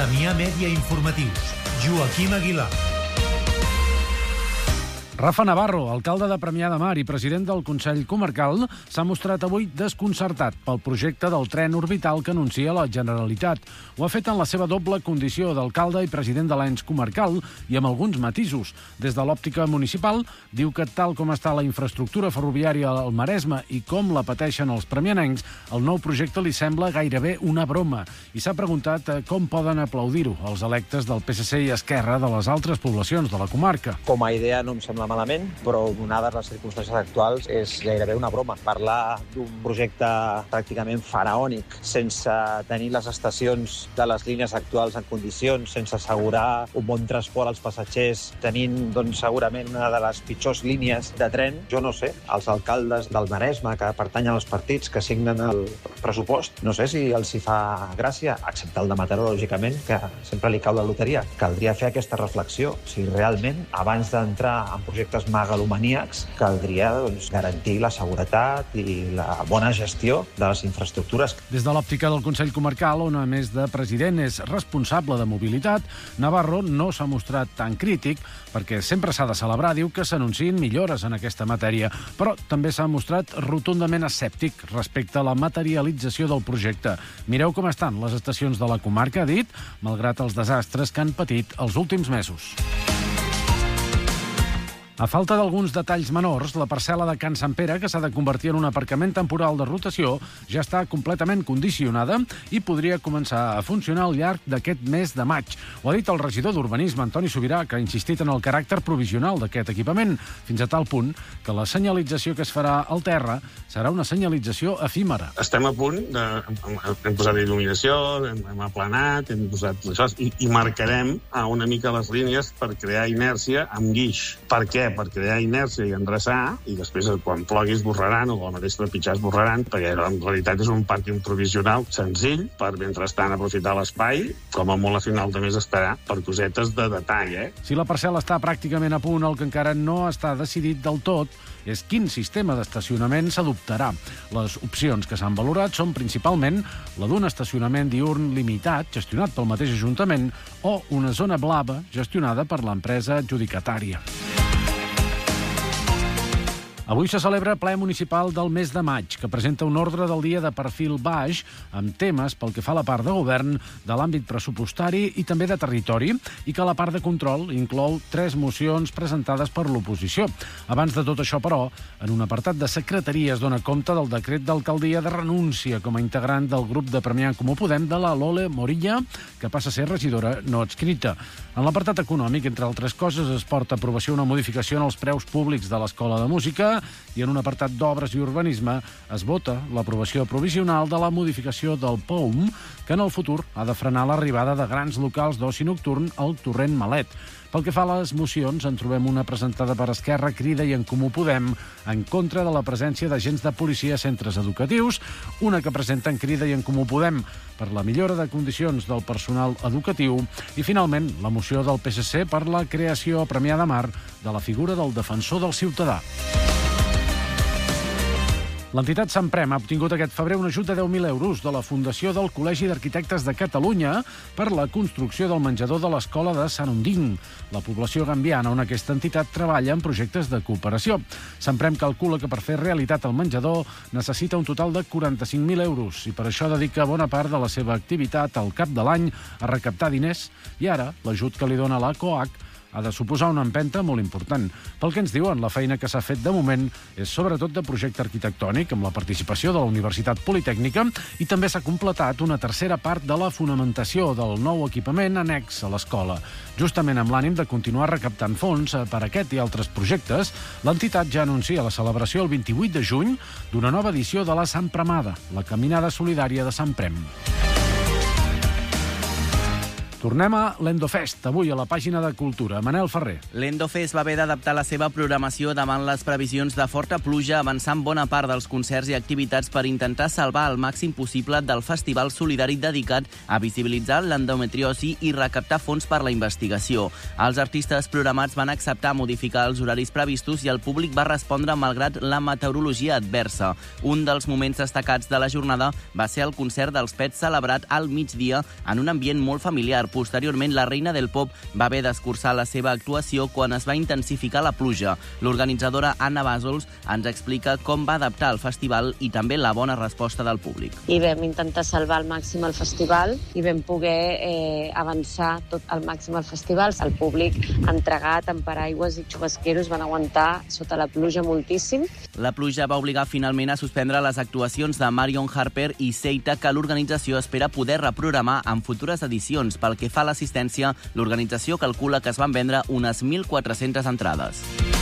Premià Mèdia Informatius. Joaquim Aguilar. Rafa Navarro, alcalde de Premià de Mar i president del Consell Comarcal, s'ha mostrat avui desconcertat pel projecte del tren orbital que anuncia la Generalitat. Ho ha fet en la seva doble condició d'alcalde i president de l'ens comarcal i amb alguns matisos. Des de l'òptica municipal, diu que tal com està la infraestructura ferroviària al Maresme i com la pateixen els premianencs, el nou projecte li sembla gairebé una broma i s'ha preguntat com poden aplaudir-ho els electes del PSC i Esquerra de les altres poblacions de la comarca. Com a idea no em sembla malament, però donades les circumstàncies actuals és gairebé una broma. Parlar d'un projecte pràcticament faraònic, sense tenir les estacions de les línies actuals en condicions, sense assegurar un bon transport als passatgers, tenint segurament una de les pitjors línies de tren. Jo no sé, els alcaldes del Maresme que pertanyen als partits que signen el pressupost, no sé si els hi fa gràcia, excepte el de Mataró, lògicament, que sempre li cau la loteria. Caldria fer aquesta reflexió, si realment, abans d'entrar en projectes megalomaníacs, caldria garantir la seguretat i la bona gestió de les infraestructures. Des de l'òptica del Consell Comarcal, on a més de president és responsable de mobilitat, Navarro no s'ha mostrat tan crític, perquè sempre s'ha de celebrar, diu que s'anunciïn millores en aquesta matèria, però també s'ha mostrat rotundament escèptic respecte a la materialització del projecte. Mireu com estan les estacions de la comarca, ha dit, malgrat els desastres que han patit els últims mesos. A falta d'alguns detalls menors, la parcel·la de Can Sant Pere, que s'ha de convertir en un aparcament temporal de rotació, ja està completament condicionada i podria començar a funcionar al llarg d'aquest mes de maig. Ho ha dit el regidor d'Urbanisme, Antoni Subirà, que ha insistit en el caràcter provisional d'aquest equipament, fins a tal punt que la senyalització que es farà al terra serà una senyalització efímera. Estem a punt, hem posat il·luminació, hem aplanat, hem posat això, i marcarem una mica les línies per crear inèrcia amb guix. Per què? Per crear inèrcia i endreçar, i després quan plogui esborraran, o al mateix trepitjar esborraran, perquè en realitat és un pàrquing provisional senzill, per mentrestant aprofitar l'espai, com a molt a final de mes estarà, per cosetes de detall. Si la parcel·la està pràcticament a punt, el que encara no està decidit del tot és quin sistema d'estacionament s'adoptarà. Les opcions que s'han valorat són principalment la d'un estacionament diürn limitat, gestionat pel mateix Ajuntament, o una zona blava gestionada per l'empresa adjudicatària. Avui se celebra ple municipal del mes de maig, que presenta un ordre del dia de perfil baix amb temes pel que fa a la part de govern, de l'àmbit pressupostari i també de territori, i que la part de control inclou 3 mocions presentades per l'oposició. Abans de tot això, però, en un apartat de secretaria es dona compte del decret d'alcaldia de renúncia com a integrant del grup de Premià en Comú Podem de la Lole Morilla, que passa a ser regidora no adscrita. En l'apartat econòmic, entre altres coses, es porta a aprovació una modificació en els preus públics de l'Escola de Música, i en un apartat d'obres i urbanisme es vota l'aprovació provisional de la modificació del POUM, que en el futur ha de frenar l'arribada de grans locals d'oci nocturn al Torrent Malet. Pel que fa a les mocions, en trobem una presentada per Esquerra, Crida i En Comú Podem en contra de la presència d'agents de policia a centres educatius, una que presenten Crida i En Comú Podem per la millora de condicions del personal educatiu i, finalment, la moció del PSC per la creació a Premià de Mar de la figura del defensor del ciutadà. L'entitat Samprem ha obtingut aquest febrer un ajut de 10.000 euros de la Fundació del Col·legi d'Arquitectes de Catalunya per la construcció del menjador de l'escola de Sant Onding, la població gambiana on aquesta entitat treballa en projectes de cooperació. Samprem calcula que per fer realitat el menjador necessita un total de 45.000 euros i per això dedica bona part de la seva activitat al cap de l'any a recaptar diners i ara l'ajut que li dona la COAC ha de suposar una empenta molt important. Pel que ens diuen, la feina que s'ha fet de moment és sobretot de projecte arquitectònic amb la participació de la Universitat Politècnica i també s'ha completat una tercera part de la fonamentació del nou equipament annex a l'escola. Justament amb l'ànim de continuar recaptant fons per a aquest i altres projectes, l'entitat ja anuncia la celebració el 28 de juny d'una nova edició de la Sampremada, la Caminada Solidària de Samprem. Tornem a l'Endofest, avui a la pàgina de Cultura. Manel Ferrer. L'Endofest va haver d'adaptar la seva programació davant les previsions de forta pluja, avançant bona part dels concerts i activitats per intentar salvar el màxim possible del festival solidari dedicat a visibilitzar l'endometriosi i recaptar fons per la investigació. Els artistes programats van acceptar modificar els horaris previstos i el públic va respondre malgrat la meteorologia adversa. Un dels moments destacats de la jornada va ser el concert dels Pets celebrat al migdia en un ambient molt familiar, Posteriorment, la Reina del Pop va haver d'escurçar la seva actuació quan es va intensificar la pluja. L'organitzadora Anna Bàsols ens explica com va adaptar el festival i també la bona resposta del públic. I vam intentar salvar al màxim el festival i vam poder avançar tot al màxim el festival. El públic entregat amb paraigües i xubasqueros van aguantar sota la pluja moltíssim. La pluja va obligar finalment a suspendre les actuacions de Marion Harper i Seita, que l'organització espera poder reprogramar en futures edicions. Pel que fa a l'assistència, l'organització calcula que es van vendre unes 1.400 entrades.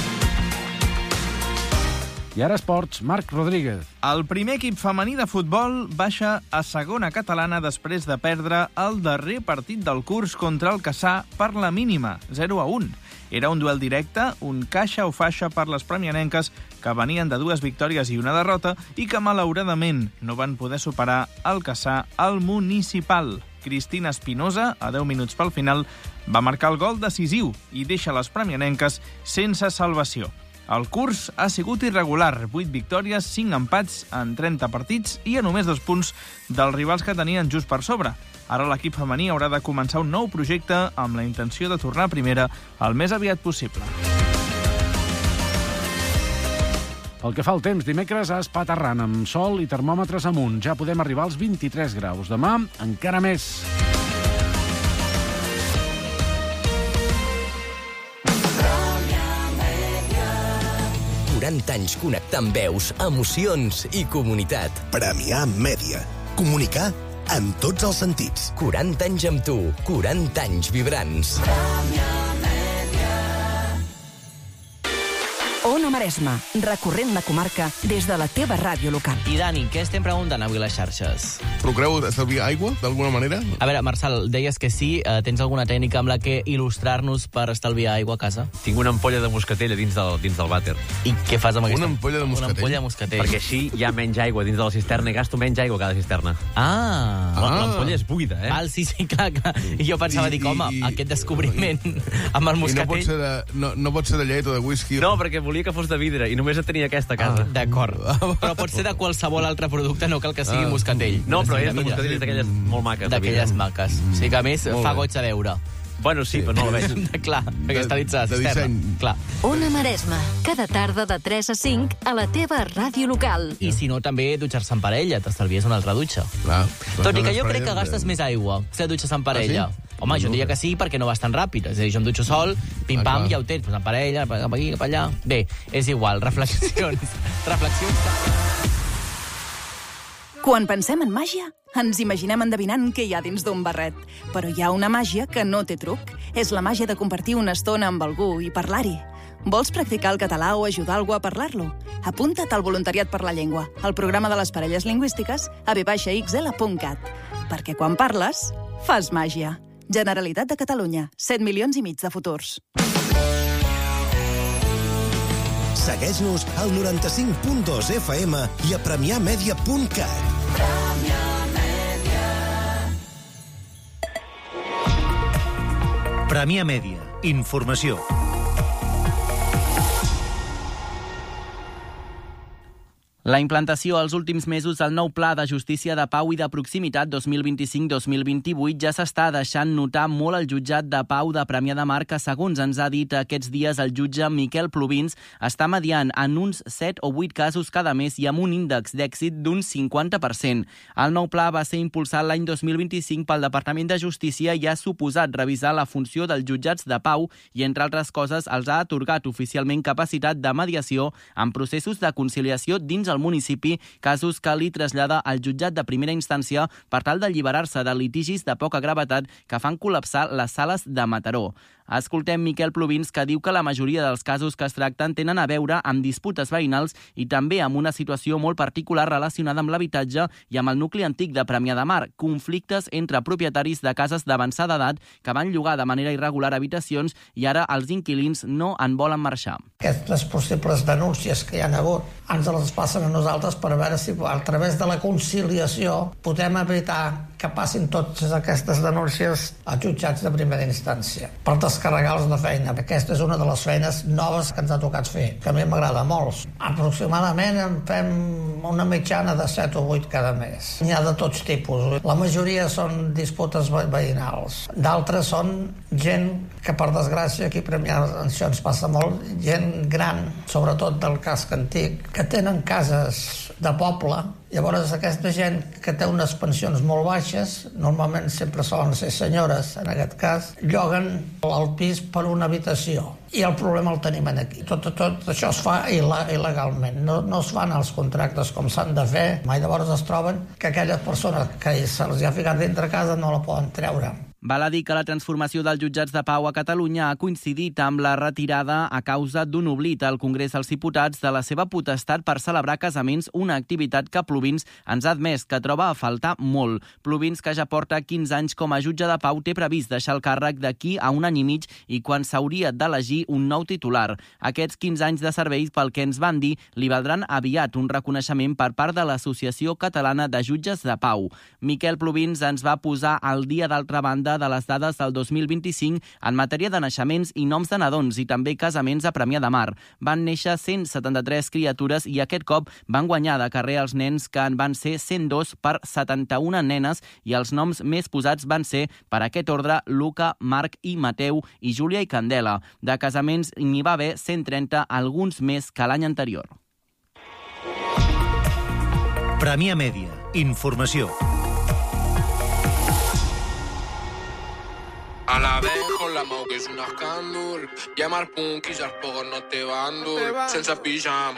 I ara esports, Marc Rodríguez. El primer equip femení de futbol baixa a segona catalana després de perdre el darrer partit del curs contra el Cassà per la mínima, 0-1. Era un duel directe, un caixa o faixa per les premianenques que venien de 2 victòries i una derrota i que, malauradament, no van poder superar el Cassà al municipal. Cristina Espinosa, a 10 minuts pel final, va marcar el gol decisiu i deixa les premianenques sense salvació. El curs ha sigut irregular, 8 victòries, 5 empats en 30 partits i a només 2 punts dels rivals que tenien just per sobre. Ara l'equip femení haurà de començar un nou projecte amb la intenció de tornar a primera el més aviat possible. Pel que fa al temps, dimecres a Espaterrant, amb sol i termòmetres amunt. Ja podem arribar als 23 graus. Demà, encara més. Anys connectant veus, emocions i comunitat. Premià Mèdia. Comunicar en tots els sentits. 40 anys amb tu, 40 anys vibrants. Ona Maresma, recorrent la comarca des de la teva ràdio local. I Dani, què estem preguntant avui a les xarxes? Procureu estalviar aigua, d'alguna manera? A veure, Marçal, deies que sí. Tens alguna tècnica amb la que il·lustrar-nos per estalviar aigua a casa? Tinc una ampolla de moscatell dins del vàter. I què fas amb aquesta? Una ampolla de moscatell? Una ampolla de moscatell. Perquè així hi ha menys aigua dins de la cisterna i gasto menys aigua a cada cisterna. L'ampolla és buida, eh? Val, sí, clar. I jo pensava, aquest descobriment amb el moscatell... No pot ser de llet o de whisky? No, perquè volia que fos de vidre i només tenia aquesta a casa. D'acord. Però pot ser de qualsevol altre producte, no cal que sigui moscatell. No, però és de moscatell, és d'aquelles molt maques. D'aquelles maques. O sigui que, a més, fa goig a veure. Bueno, sí, però no la veig. Clar, perquè està dins de la cisterna. Clar. Ona Maresma, cada tarda de 3 a 5 a la teva ràdio local. I si no, també dutxar-se en parella, t'estalvies una altra dutxa. Clar. Tot i que jo crec que gastes més aigua si dutxes en parella. Home, jo diria que sí, perquè no vas tan ràpid. És a dir, jo em dutxo sol, pim-pam, ja ho tens. Pues en parella, cap aquí, cap allà... Bé, és igual, reflexions. Quan pensem en màgia, ens imaginem endevinant què hi ha dins d'un barret. Però hi ha una màgia que no té truc. És la màgia de compartir una estona amb algú i parlar-hi. Vols practicar el català o ajudar algú a parlar-lo? Apunta't al Voluntariat per la Llengua, al programa de les parelles lingüístiques a v-xl.cat. Perquè quan parles, fas màgia. Generalitat de Catalunya, 7,5 milions de futurs. Segueix-nos al 95.2 FM i a premiamedia.cat. Premià Mèdia. Informació. La implantació als últims mesos del nou Pla de Justícia de Pau i de Proximitat 2025-2028 ja s'està deixant notar molt al jutjat de Pau de Premià de Mar, que, segons ens ha dit aquests dies el jutge Miquel Plubins, està mediant en uns 7 o 8 casos cada mes i amb un índex d'èxit d'un 50%. El nou pla va ser impulsat l'any 2025 pel Departament de Justícia i ha suposat revisar la funció dels jutjats de Pau i, entre altres coses, els ha atorgat oficialment capacitat de mediació en processos de conciliació dins el municipi, casos que li trasllada al jutjat de primera instància per tal d'alliberar-se de litigis de poca gravetat que fan col·lapsar les sales de Mataró. Escoltem Miquel Plubins, que diu que la majoria dels casos que es tracten tenen a veure amb disputes veïnals i també amb una situació molt particular relacionada amb l'habitatge i amb el nucli antic de Premià de Mar, conflictes entre propietaris de cases d'avançada edat que van llogar de manera irregular habitacions i ara els inquilins no en volen marxar. Aquestes possibles denúncies que hi ha hagut ens les passen a nosaltres per veure si a través de la conciliació podem evitar que passin totes aquestes denúncies als jutjats de primera instància. Per descarregar-los de feina. Aquesta és una de les feines noves que ens ha tocat fer, que a mi m'agrada molt. Aproximadament en fem una mitjana de 7 o 8 cada mes. N'hi ha de tots tipus. La majoria són disputes veïnals. D'altres són gent que, per desgràcia, aquí a Premià això ens passa molt, gent gran, sobretot del casc antic, que tenen cases de poble. Llavors, aquesta gent que té unes pensions molt baixes, normalment sempre solen ser senyores, en aquest cas, lloguen el pis per una habitació. I el problema el tenim aquí. Tot això es fa il·legalment. No es fan els contractes com s'han de fer. Mai llavors es troben que aquelles persones que se'ls ha ficat dintre casa no la poden treure. Val a dir que la transformació dels jutjats de pau a Catalunya ha coincidit amb la retirada a causa d'un oblit al Congrés dels Diputats de la seva potestat per celebrar casaments, una activitat que Pluvins ens ha admès que troba a faltar molt. Pluvins, que ja porta 15 anys com a jutge de pau, té previst deixar el càrrec d'aquí a un any i mig i quan s'hauria d'elegir un nou titular. Aquests 15 anys de serveis, pel que ens van dir, li valdran aviat un reconeixement per part de l'Associació Catalana de Jutges de Pau. Miquel Pluvins ens va posar al dia, d'altra banda, de les dades del 2025 en matèria de naixements i noms de nadons i també casaments a Premià de Mar. Van néixer 173 criatures i aquest cop van guanyar de carrer els nens, que en van ser 102 per 71 nenes, i els noms més posats van ser, per aquest ordre, Luca, Marc i Mateu, i Júlia i Candela. De casaments n'hi va haver 130, alguns més que l'any anterior. Premià Mèdia. Informació. A la vez con la mou que és un escàndol. Llamar punk i ja els pogos no te van dur. Sense pijama.